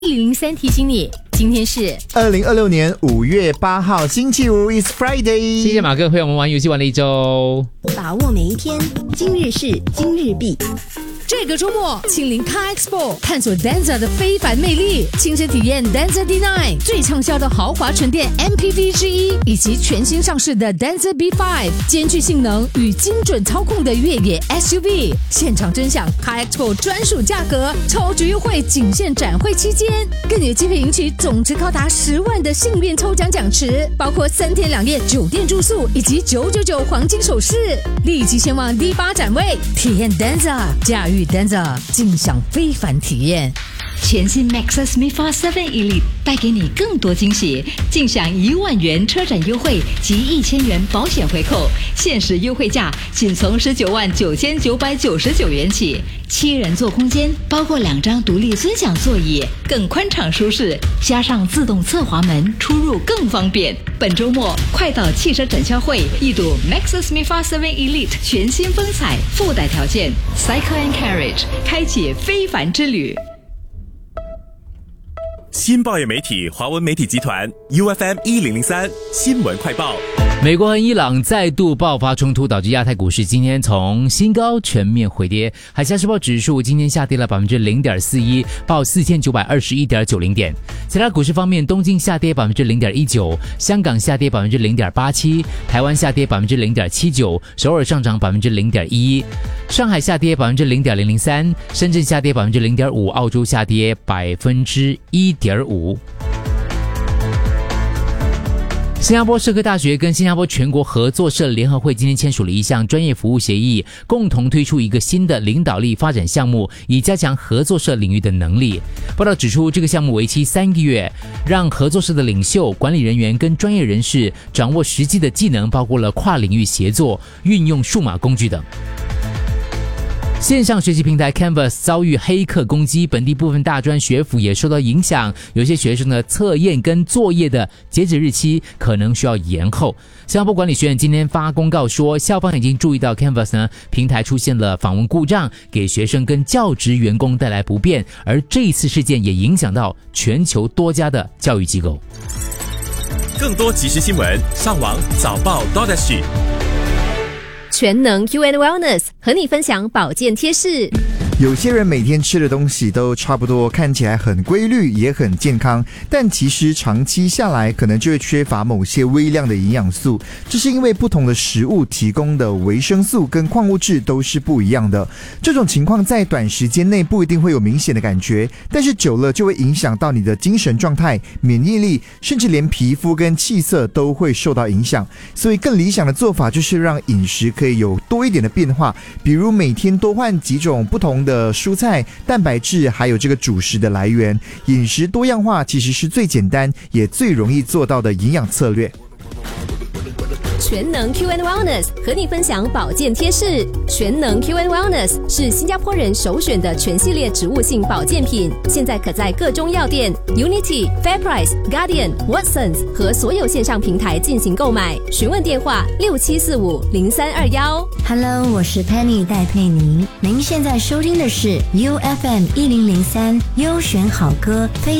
103提醒你，今天是 2026年5月8号，星期五 is Friday。 谢谢马哥陪我们玩游戏玩了一周， 把握每一天，今日事今日毕。 这个周末，亲临 Car Expo， 探索 Denza 的非凡魅力，亲身体验 Denza D9 最畅销的豪华纯电 MPV 之一，以及全新上市的 Denza B5， 兼具性能与精准操控的越野 SUV。现场真享 Car Expo 专属价格，超值优惠仅限展会期间，更有机会赢取总值高达10万的幸运抽奖奖池，包括3天2夜酒店住宿以及999黄金首饰。立即前往 D8 展位，体验 Denza， 驾驭Denza， 尽享非凡体验。 全新 Maxus MIFA 7 Elite 带给你更多惊喜，尽享1万元车展优惠及1000元保险回扣，限时优惠价仅从199999元起。7人座空间，包括2张独立尊享座椅，更宽敞舒适，加上自动侧滑门，出入更方便。本周末快到汽车展销会一睹 Maxus MIFA 7 Elite 全新风采，附带条件 Cycle and Carriage， 开启非凡之旅。 新报业媒体华文媒体集团 UFM 1003新闻快报。 美国和伊朗再度爆发冲突，导致亚太股市今天从新高全面回跌。海峡时报指数今天下跌了 0.41%， 报 4921.90 点。其他股市方面，东京下跌 0.19%， 香港下跌 0.87%， 台湾下跌 0.79%， 首尔上涨 0.11%， 上海下跌 0.003%， 深圳下跌 0.5%， 澳洲下跌 1.5%。新加坡社科大学跟新加坡全国合作社联合会今天签署了一项专业服务协议，共同推出一个新的领导力发展项目，以加强合作社领域的能力。报道指出，这个项目为期3个月，让合作社的领袖、管理人员跟专业人士掌握实际的技能，包括了跨领域协作、运用数码工具等。线上学习平台 Canvas 遭遇黑客攻击，本地部分大专学府也受到影响，有些学生的测验跟作业的截止日期可能需要延后。新加坡管理学院今天发公告说，校方已经注意到 Canvas 平台出现了访问故障，给学生跟教职员工带来不便，而这一次事件也影响到全球多家的教育机构。 更多即时新闻，上网早报 .sg。 全能 Q&A Wellness 和你分享保健贴士。 有些人每天吃的东西都差不多，看起来很规律也很健康，但其实长期下来可能就会缺乏某些微量的营养素，这是因为不同的食物提供的维生素跟矿物质都是不一样的。这种情况在短时间内不一定会有明显的感觉，但是久了就会影响到你的精神状态、免疫力，甚至连皮肤跟气色都会受到影响。所以更理想的做法就是让饮食可以有多一点的变化，比如每天多换几种不同的蔬菜、蛋白质还有这个主食的来源。饮食多样化其实是最简单也最容易做到的营养策略。 全能 Q&A Wellness 和你分享保健贴士。全能 Q&A Wellness 是新加坡人首选的全系列植物性保健品，现在可在各中药店、Unity、FairPrice、Guardian、Watsons 和所有线上平台进行购买。询问电话67450321。 Hello， 我是 Penny 戴佩妮。您现在收听的是 UFM 1003优选好歌非